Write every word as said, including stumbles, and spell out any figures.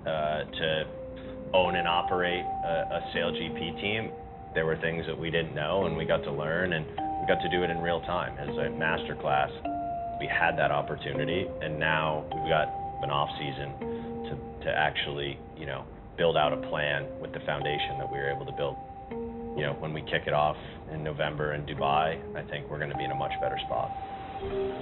uh, to own and operate a, a SailGP team. There were things that we didn't know, and we got to learn, and we got to do it in real time as a master class. We had that opportunity, and now we've got an off season to, to actually, you know, build out a plan with the foundation that we were able to build. You know, when we kick it off in November in Dubai, I think we're going to be in a much better spot.